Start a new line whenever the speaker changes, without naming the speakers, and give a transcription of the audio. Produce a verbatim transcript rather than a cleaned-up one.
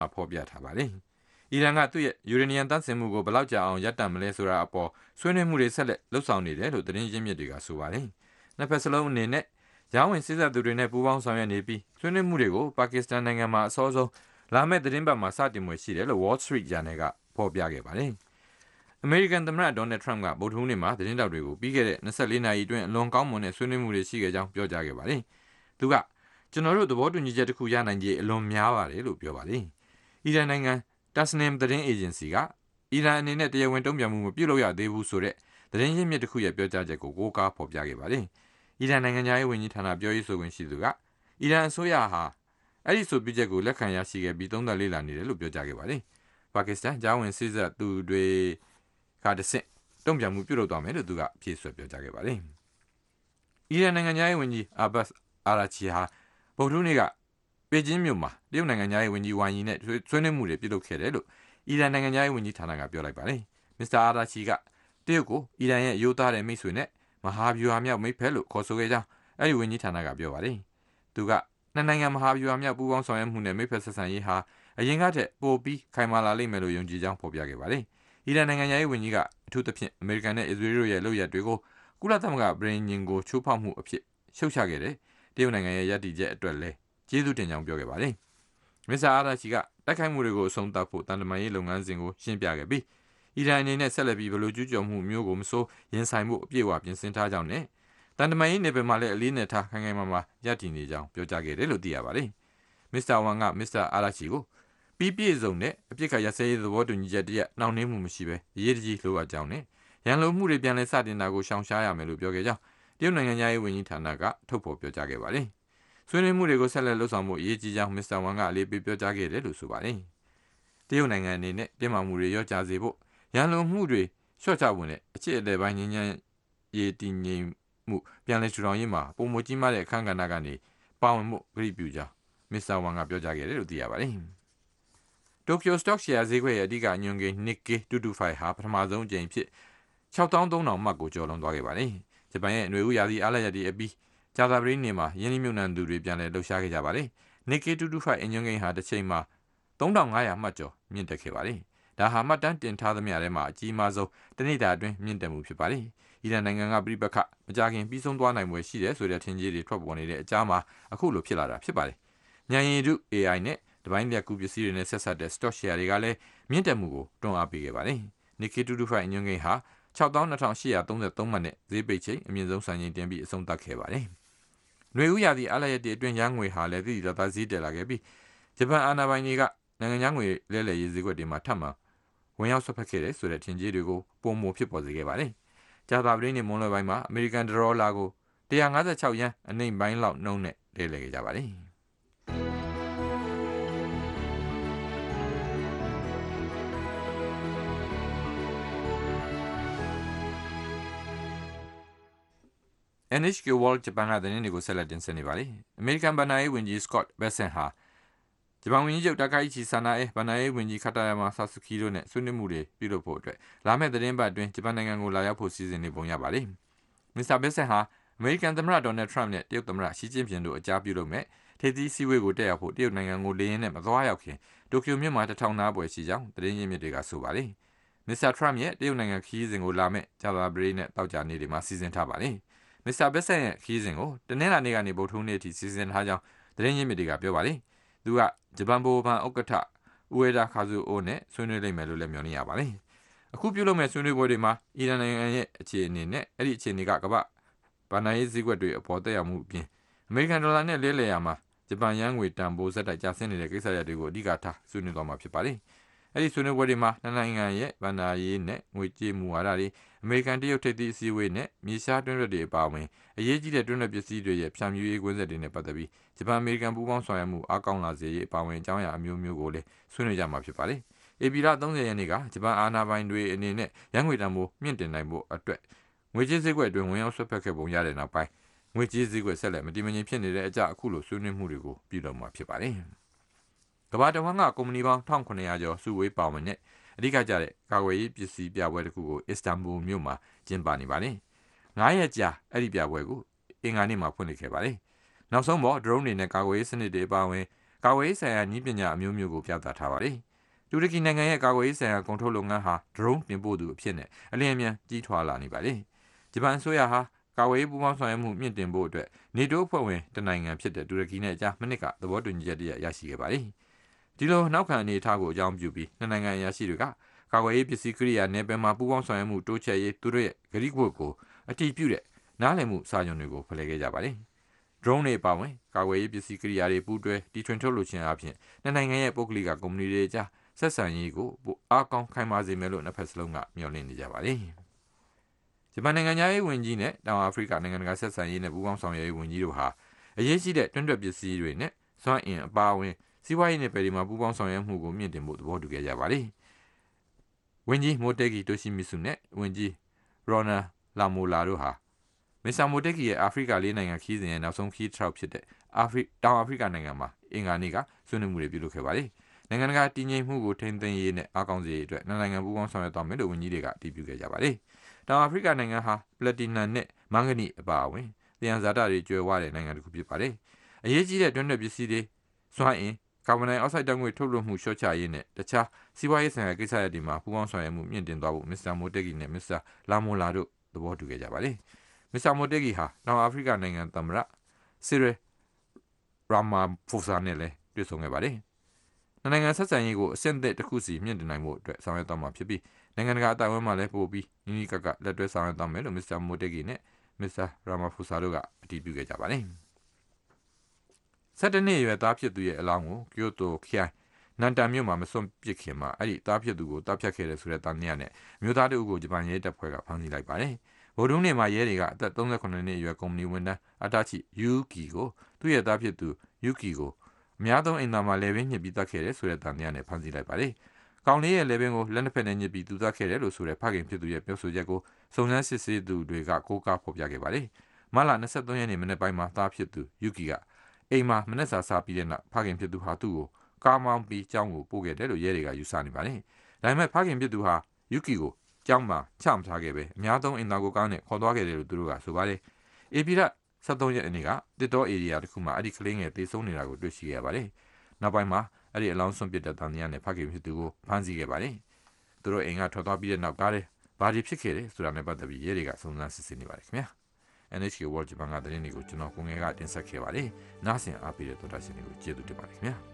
အဖော်ပြထားပါတယ်။အီရန်ကသူ့ရဲ့ယူရေနီယံသန့်စင်မှုကိုဘယ်လောက်ကြာအောင်ရပ်တန့်မလဲဆိုတာအပေါ်ဆွေးနွေးမှုတွေဆက်လက်လှုပ်ဆောင်နေတယ်လို့သတင်းရင်းမြစ်တွေကဆိုပါတယ်။နှစ်ဖက်စလုံးအနေနဲ့ရောင်းဝင်စစ်ဆက်သူတွေနဲ့ပူးပေါင်းဆောင်ရွက်နေပြီးဆွေးနွေးမှုတွေကိုပါကစ္စတန်နိုင်ငံမှာအစောဆုံးလာမယ့်သတင်းပတ်မှာစတင်မှုရှိတယ်လို့ Wall Street Journal ကဖော်ပြခဲ့ပါတယ်။အမေရိကန်သမ္မတဒေါ်နယ်ထရမ့်ကဗုဒ္ဓဟူးနေ့မှာသတင်းတောက်တွေကိုပြီးခဲ့တဲ့နှစ်ဆယ့်လေးနာရီအတွင်းအလွန်ကောင်းမွန်တဲ့ဆွေးနွေးမှုတွေရှိခဲ့ကြောင်းပြောကြားခဲ့ပါတယ်။သူကကျွန်တော်တို့သဘောတူညီချက်တစ်ခုရနိုင်ခြေအလွန်များပါတယ်လို့ပြောပါတယ်။အီရန်နိုင်ငံTasnim သတင်းအေဂျင်စီကအီရန်အနေနဲ့တရားဝင်တုံ့ပြန်မှုမပြုလုပ်ရသေးဘူးဆိုတဲ့သတင်းရင်းမြစ်တစ်ခုရဲ့ပြောကြားချက်ကိုကိုးကားဖော်ပြခဲ့ပါတယ်။အီရန်နိုင်ငံသားရေးဝန်ကြီးဌာနပြောရေးဆိုခွင့်ရှိသူကအီရန်အစိုးရဟာအဲ့ဒီဆိုပြချက်ကိုလက်ခံရရှိခဲ့ပြီးသုံးသပ်လေ့လာနေတယ်လို့ပြောကြားခဲ့ပါတယ်။ပါကစ္စတန်ဂျာဝင်စစ်ဆက်သူတွေကတဆင့်တုံ့ပြန်မှုပြုလုပ်သွားမယ်လို့သူကဖြေဆိုပြောကြားခဲ့ပါတယ်။အီရန်နိုင်ငံသားရေးဝန်ကြီးအာဘတ်အာရာချီဟာဗုဒ္ဓဟူးနေ့ကပေကျင်းမြို့မှာတရုတ်နိုင်ငံသားရေးဝန်ကြီးဝမ်ယီနဲ့ဆွေးနွေးမှုတွေပြုလုပ်ခဲ့တယ်လို့အီရန်နိုင်ငံသားရေးဝန်ကြီးဌာနကပြောလိုက်ပါတယ်။မစ္စတာအာရာချီကတရုတ်ကိုအီရန်ရဲ့ရိုးသားတဲ့မိတ်ဆွေနဲ့မဟာဗျူဟာမြောက်မိတ်ဖက်လို့ခေါ်ဆိုခဲ့ကြောင်းအဲ့ဒီဝန်ကြီးဌာနကပြောပါတယ်။သူကနှစ်နိုင်ငံမဟာဗျူဟာမြောက်ပူးပေါင်းဆောင်ရွက်မှုနဲ့မိတ်ဖက်ဆက်ဆံရေးဟာအရင်ကတည်းကပိုပြီးခိုင်မာလာလိမ့်မယ်လို့ယုံကြည်ကြောင်းဖော်ပြခဲ့ပါတယ်။အီရန်နိုင်ငံသားရေးဝန်ကြီးကအထူးသဖြင့်အမေရိကန်နဲ့အစ္စရေးတို့ရဲ့လုပ်ရပ်တွေကိုကုလသမဂ္ဂပြည်ညင်ကိုချိုးဖောက်မှုအဖြစ်ရှုတ်ချခဲ့တယ်။တရုတ်နိုင်ငံရဲ့ရည်တည်ချက်အတွက်လည်းကျေးဇူးတင်ကြောင်းပြောခဲ့ပါတယ်။မစ္စတာအာရာချီကတိုက်ခိုက်မှုတွေကိုအဆုံးသတ်ဖို့တန်တမာရေးလုပ်ငန်းစဉ်ကိုရှင်းပြခဲ့ပြီးအီရန်အနေနဲ့ဆက်လက်ပြီးဘလို့ကျူးကျော်မှုမျိုးကိုမစိုးရင်ဆိုင်မှုအပြည့်အဝပြင်ဆင်ထားကြောင်းနဲ့တန်တမာရေးနယ်ပယ်မှာလည်းအလေးနဲ့ထားခိုင်ခိုင်မာမာရည်တည်နေကြောင်းပြောကြားခဲ့တယ်လို့သိရပါတယ်။မစ္စတာဝမ်ကမစ္စတာအာရာချီကိုပြီးပြည့်စုံတဲ့အပြစ်ခတ်ရစဲရေးသဘောတူညီချက်တရက်နှောင့်နှေးမှုမရှိဘဲအရေးတကြီးလိုအပ်ကြောင်းနဲ့ရန်လိုမှုတွေပြန်လည်စတင်တာကိုရှောင်ရှားရမယ်လို့ပြောခဲ့ကြောင်းတရုတ်နိုင်ငံသားရေးဝန်ကြီးဌာနကထုတ်ဖော်ပြောကြားခဲ့ပါတယ်။ဆွေးနွေးမှုတွေကိုဆက်လက်လှုပ်ဆောင်ဖို့အရေးကြီးကြောင်းမစ္စတာဝမ်ကအလေးပေးပြောကြားခဲ့တယ်လို့ဆိုပါတယ်။တရုတ်နိုင်ငံအနေနဲ့ပြည်မာမှုတွေရော့ကျစေဖို့ရန်လိုမှုတွေလျှော့ချဖို့နဲ့အချစ်အလဲပိုင်းငြိမ်းချမ်းရေးတည်ငြိမ်မှုပြန်လည်ထူထောင်ရေးမှာပုံမကြီးမားတဲ့အခမ်းကဏ္ဍကနေပါဝင်မှုဂရုပြုကြောင်းမစ္စတာဝမ်ကပြောကြားခဲ့တယ်လို့သိရပါတယ်။တိုကျိုစတော့ရှယ်ယာဈေးကွက်ရဲ့အဓိကအညွှန်းကိန်း Nikkei two twenty-five ဟာပထမဆုံးအကြိမ်ဖြစ်ခြောက်သောင်းသုံးထောင်မှတ်ကိုကျော်လွန်သွားခဲ့ပါတယ်။ဂျပန်ရဲ့ຫນွေဦးရာသီအားလပ်ရက်တွေအပြီးကြာသပတေးနေ့မှာယင်းနှိမ့်မြုပ်နှံသူတွေပြန်လည်လှုပ်ရှားခဲ့ကြပါတယ်။ Nikkei two twenty-five အညွှန်းကိန်းဟာတစ်ချိန်မှာသုံးထောင်ငါးရာမှတ်ကျော်မြင့်တက်ခဲ့ပါတယ်။ဒါဟာမှတ်တမ်းတင်ထားသမျှထဲမှာအကြီးမားဆုံးတနေ့တာအတွင်းမြင့်တက်မှုဖြစ်ပါတယ်။အီရန်နိုင်ငံကပြိပခမကြခင်ပြီးဆုံးသွားနိုင်ွယ်ရှိတယ်ဆိုတဲ့ထင်ကြီးတွေထွက်ပေါ်နေတဲ့အကြားမှာအခုလိုဖြစ်လာတာဖြစ်ပါတယ်။ဉာဏ်ရည်တု A I နဲ့တပိုင်းလျက်ကူပစ္စည်းတွေနဲ့ဆက်ဆက်တဲ့ stock share တွေကလည်းမြင့်တက်မှုကိုတွန်းအားပေးခဲ့ပါတယ်။ Nikkei two twenty-five အညွှန်းကိန်းဟာခြောက်သောင်းနှစ်ထောင်ရှစ်ရာသုံးဆယ်သုံးမှတ်နဲ့ဈေးပိတ်ချိန်အမြင့်ဆုံးစံချိန်တင်ပြီးအဆုံးသတ်ခဲ့ပါတယ်။ຫນွေဦးရာသီအားလပ်ရက်တွေအတွင်းရန်ငွေဟာလည်းသတိသားဈေးတက်လာခဲ့ပြီးဂျပန်အာဏာပိုင်တွေကနိုင်ငံခြားငွေလဲလှယ်ရေးဈေးကွက်တွေမှာထပ်မံဝင်ရောက်ဆွတ်ဖက်ခဲ့တဲ့ဆိုတဲ့ထင်ကြီးတွေကိုပုံမဖြစ်ပေါ်စေခဲ့ပါတယ်။ကြာသပတေးနေ့မွန်းလွဲပိုင်းမှာအမေရိကန်ဒေါ်လာကိုone fifty-sixယန်းအနှိမ့်ပိုင်းလောက်နှုန်းနဲ့လဲလှယ်ခဲ့ကြပါတယ်။ N H K World ဂျပန်ကသတင်းတွေကိုဆက်လက်တင်ဆက်နေပါတယ်။အမေရိကန်ဗဏ္ဍာရေးဝန်ကြီး Scott Bessent ဟာဂျပန်ဝန်ကြီးချုပ်တာကာဟိချီဆာနာအဲဗဏ္ဍာရေးဝန်ကြီးခတာယာမာဆာဆူကီတို့နဲ့ဆွေးနွေးမှုတွေပြုလုပ်ဖို့အတွက်လာမယ့်သတင်းပတ်အတွင်းဂျပန်နိုင်ငံကိုလာရောက်ဖို့စီစဉ်နေပုံရပါတယ်။မစ္စတာဘက်ဆန်ဟာအမေရိကန်သမ္မတဒေါ်နယ်ထရမ့်နဲ့တရုတ်သမ္မတရှီကျင်းပင်တို့အကြားပြုလုပ်မဲ့ထိပ်သီးစည်းဝေးကိုတက်ရောက်ဖို့တရုတ်နိုင်ငံကိုလေယာဉ်နဲ့မသွားရောက်ခင်တိုကျိုမြို့မှာတထောင်နားပွဲရှိကြောင်းသတင်းရင်းမြစ်တွေကဆိုပါတယ်။မစ္စတာထရမ့်ရဲ့တရုတ်နိုင်ငံခရီးစဉ်ကိုလာမဲ့ကြာသပတေးနဲ့တောက်ကြနေ့တွေမှာစီစဉ်ထားပါတယ်။မစ္စတာဘက်ဆန်ရဲ့ခရီးစဉ်ကိုတနင်္လာနေ့ကနေဗုဒ္ဓဟူးနေ့အထိစီစဉ်ထားကြောင်းသတင်းရင်းမြစ်တွေကပြောပါတယ်။သူကဂျပန်ဗဟိုဘဏ်ဥက္ကဋ္ဌဥေဒါခါဇူအိုနဲ့ဆွေးနွေးလိမ့်မယ်လို့လည်းမျှော်လင့်ရပါတယ်။အခုပြုလုပ်မဲ့ဆွေးနွေးပွဲတွေမှာအီရန်နိုင်ငံရဲ့အခြေအနေနဲ့အဲ့ဒီအခြေအနေကကမ္ဘာဗဏ္ဍာရေးဈေးကွက်တွေအပေါ်သက်ရောက်မှုအပြင်အမေရိကန်ဒေါ်လာနဲ့လဲလှယ်ရမှာဂျပန်ယန်းငွေတန်ဖိုးဆက်တိုက်ကျဆင်းနေတဲ့ကိစ္စရပ်တွေကိုအဓိကထားဆွေးနွေးသွားမှာဖြစ်ပါတယ်။အဲ့ဒီဆွေးနွေးပွဲတွေမှာနိုင်ငံရဲ့ဗဏ္ဍာရေးနဲ့ငွေကြေးမူဝါဒတွေအမေရိကန်တရုတ်ထိပ်သီးအစည်းအဝေးနဲ့မြေရှားတွင်းရက်တွေအပါအဝင်အရေးကြီးတဲ့တွင်းရက်ပစ္စည်းတွေရဲ့ဖြန့်ဖြူးရေးကွင်းဆက်တွေနဲ့ပတ်သက်ပြီးဂျပန်အမေရိကန်ပူးပေါင်းဆောင်ရွက်မှုအားကောင်းလာစေရေးအပါအဝင်အကြောင်းအရာအမျိုးမျိုးကိုလည်းဆွေးနွေးကြမှာဖြစ်ပါတယ်။ ဧပြီလthirtyရက်နေ့ကဂျပန်အာဏာပိုင်တွေအနေနဲ့ရန်ငွေတန်ဖိုးမြင့်တင်နိုင်ဖို့အတွက်ငွေကြေးဈေးကွက်အတွင်းဝင်ရောက်ဆွတ်ဖက်ခဲ့ပုံရတဲ့နောက်ပိုင်းငွေကြေးဈေးကွက်ဆက်လက်မတည်မငြိမ်ဖြစ်နေတဲ့အကြောင်းအခုလိုဆွေးနွေးမှုတွေကိုပြုလုပ်မှာဖြစ်ပါတယ်။ကမ္ဘာတဝန်းကကုမ္ပဏီပေါင်းone thousand seven hundredကျော်စုဝေးပါဝင်တဲ့အဓိကကျတဲ့ကာကွယ်ရေးပစ္စည်းပြပွဲတစ်ခုကိုအစ္စတန်ဘူလ်မြို့မှာကျင်းပနေပါတယ်။nineရက်ကြာအဲ့ဒီပြပွဲကိုအင်္ဂါနေ့မှာဖွင့်လှစ်ခဲ့ပါတယ်။နောက်ဆုံးပေါ် drone တွေနဲ့ကာကွယ်ရေးစနစ်တွေအပါအဝင်ကာကွယ်ရေးဆိုင်ရာနည်းပညာအမျိုးမျိုးကိုပြသထားပါတယ်တူရကီနိုင်ငံရဲ့ကာကွယ်ရေးဆိုင်ရာကုန်ထုတ်လုပ်ငန်းဟာ drone တင်ပို့သူအဖြစ်နဲ့အလင်းအမြန်ကြီးထွားလာနေပါတယ်ဂျပန်အစိုးရဟာကာကွယ်ရေးပူးပေါင်းဆောင်ရွက်မှုမြင့်တင်ဖို့အတွက်နေတိုးအဖွဲ့ဝင်တနိုင်ငံဖြစ်တဲ့တူရကီနဲ့အကြားမနစ်ကသဘောတူညီချက်တရရရှိခဲ့ပါတယ်ဒီလိုနောက်ခံအနေအထားကိုအကြောင်းပြုပြီးနှစ်နိုင်ငံအရာရှိတွေကကာကွယ်ရေးပစ္စည်းကိရိယာနယ်ပယ်မှာပူးပေါင်းဆောင်ရွက်မှုတိုးချဲ့ရေးသူတို့ရဲ့ဂရိကဝတ်ကိုအတည်ပြုတဲ့နားလည်မှုစာချုပ်တွေကိုဖလှယ်ခဲ့ကြပါတယ်။ drone တွေပါဝင်ကာကွယ်ရေးပစ္စည်းကိရိယာတွေပူးတွဲတီထွင်ထုတ်လုပ်ခြင်းအပြင်နှစ်နိုင်ငံရဲ့ပုဂ္ဂလိကကုမ္ပဏီတွေကြားဆက်ဆံရေးကိုအားကောင်းခိုင်မာစေမယ်လို့နှစ်ဖက်စလုံးကမျှော်လင့်နေကြပါတယ်။ဂျပန်နိုင်ငံသားရေးဝန်ကြီးနဲ့တောင်အာဖရိကနိုင်ငံတကာဆက်ဆံရေးနဲ့ပူးပေါင်းဆောင်ရွက်ရေးဝန်ကြီးတို့ဟာအရေးကြီးတဲ့တွန်းတွက်ပစ္စည်းတွေနဲ့စွမ်းအင်အပါအဝင်စီးပွားရေးနယ်ပယ်တွေမှာပူးပေါင်းဆောင်ရွက်မှုကိုမြင့်တင်ဖို့သဘောတူခဲ့ကြပါတယ်။ဝန်ကြီးမိုတေဂီတိုရှိမီစုနဲ့ဝန်ကြီးရော်နာလာမိုလာတို့ဟာမစ္စတာမိုတေဂီရဲ့အာဖရိကလေးနိုင်ငံခီးစဉ်ရဲ့နောက်ဆုံးခီးတစ်ထောက်ဖြစ်တဲ့အာဖရိတောင်အာဖရိကနိုင်ငံမှာအင်္ဂါနေ့ကဆွေးနွေးမှုတွေပြုလုပ်ခဲ့ပါတယ်။နိုင်ငံတကာတည်ငြိမ်မှုကိုထိန်းသိမ်းရေးနဲ့အားကောင်းစေရေးအတွက်နိုင်ငံပူးပေါင်းဆောင်ရွက်သွားမယ်လို့ဝန်ကြီးတွေကအတည်ပြုခဲ့ကြပါတယ်။တောင်အာဖရိကနိုင်ငံဟာပလက်တီနမ်နဲ့မန်ဂနီအပါအဝင်သယံဇာတတွေကျွဲဝတဲ့နိုင်ငံတစ်ခုဖြစ်ပါတယ်။အရေးကြီးတဲ့တွန်းတွက်ပစ္စည်းတွေစွမ်းအင်ကာဗွန်ဒိုင်အောက်ဆိုက်ဓာတ်ငွေ့ထုတ်လွှတ်မှုလျှော့ချရေးနဲ့တခြားစီးပွားရေးဆိုင်ရာကိစ္စရပ်တွေမှာပူးပေါင်းဆောင်ရွက်မှုမြင့်တင်သွားဖို့မစ္စတာမိုတေဂီနဲ့မစ္စတာလာမိုလာတို့သဘောတူခဲ့ကြပါတယ်။မစ္စတာမိုတေဂီဟာတောင်အာဖရိကနိုင်ငံသမ္မတဆီရယ်ရာမာဖိုဆာနဲ့လည်းတွေ့ဆုံခဲ့ပါတယ်။နိုင်ငံဆက်ဆံရေးကိုအဆင့်အသစ်တစ်ခုစီမြင့်တင်နိုင်ဖို့အတွက်ဆောင်ရွက်သွားမှာဖြစ်ပြီးနိုင်ငံတကာအတိုင်းအဝန်းမှာလည်းပို့ပြီးနီးနီးကပ်ကပ်လက်တွဲဆောင်ရွက်သွားမယ်လို့မစ္စတာမိုတေဂီနဲ့မစ္စတာရာမာဖိုဆာတို့ကအတည်ပြုခဲ့ကြပါတယ်။ဆယ်တနှစ်အရွယ်သားဖြစ်သူရဲ့အလောင်းကိုကျိုတိုခရိုင်နန်တန်မြို့မှာမစွန့်ပစ်ခင်မှာအဲ့ဒီသားဖြစ်သူကိုတပ်ဖြတ်ခဲ့တဲ့ဆိုတဲ့တန်တရားနဲ့မြို့သားတို့ကိုဂျပန်ရဲတပ်ဖွဲ့ကဖမ်းဆီးလိုက်ပါတယ်။ဗိုလ်တုံးနေမှာရဲတွေကအသက်သုံးဆယ်ခုနှစ်နှစ်အရွယ်ကုမ္ပဏီဝန်ထမ်းအတာချီယူကီကိုသူ့ရဲ့သားဖြစ်သူယူကီကိုအများဆုံးအိမ်သားမှာလေပင်ညှစ်ပြီးတတ်ခဲ့တဲ့ဆိုတဲ့တန်တရားနဲ့ဖမ်းဆီးလိုက်ပါတယ်။ကောင်လေးရဲ့လေပင်ကိုလက်နှစ်ဖက်နဲ့ညှစ်ပြီးသူတတ်ခဲ့တယ်လို့ဆိုတဲ့ဖခင်ဖြစ်သူရဲ့ပြောဆိုချက်ကိုစုံစမ်းစစ်ဆေးသူတွေကကိုးကားဖော်ပြခဲ့ပါတယ်။မတ်လ၂၃ရက်နေ့မနေ့ပိုင်းမှာသားဖြစ်သူယူကီကအိမ်မှာမနေ့စာစားပြီးတဲ့နောက်ဖခင်ဖြစ်သူဟာသူ့ကိုကားမောင်းပြီးကျောင်းကိုပို့ခဲ့တယ်လို့ရဲတွေကယူဆနေပါတယ်။ဒါပေမဲ့ဖခင်ဖြစ်သူဟာယူကီကိုကျောင်းမှာချမထားခဲ့ပဲအများဆုံးအင်တာကိုကားနဲ့ခေါ်သွားခဲ့တယ်လို့သူတို့ကဆိုပါတယ်။အေပီရ၁၃ရက်နေ့ကတစ်တောဧရိယာတစ်ခုမှာအဲ့ဒီကလေးငယ်သေဆုံးနေတာကိုတွေ့ရှိခဲ့ပါတယ်။နောက်ပိုင်းမှာအဲ့ဒီအလောင်းဆွန့်ပစ်တဲ့တန်တရားနဲ့ဖခင်ဖြစ်သူကိုဖမ်းဆီးခဲ့ပါတယ်။သူတို့အိမ်ကထွက်သွားပြီးတဲ့နောက်ကားတဲ့ဘာတွေဖြစ်ခဲ့တယ်ဆိုတာနဲ့ပတ်သက်ပြီးရဲတွေကစုံစမ်းစစ်ဆေးနေပါတယ်ခင်ဗျာ။ N H K World Japan ကသတင်းတွေကိုကျွန်တော်ကိုငယ်ကတင်ဆက်ခဲ့ပါတယ်။နားဆင်အားပေးတဲ့သောတာရှင်တွေကိုကျေးဇူးတင်ပါတယ်ခင်ဗျာ။